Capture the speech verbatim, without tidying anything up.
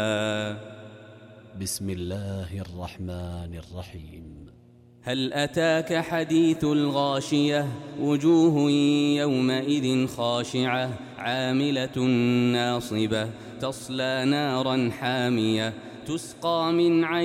بسم الله الرحمن الرحيم. هل أتاك حديث الغاشية وجوه يومئذ خاشعة عاملة ناصبة تصلى نارا حامية تسقى من عين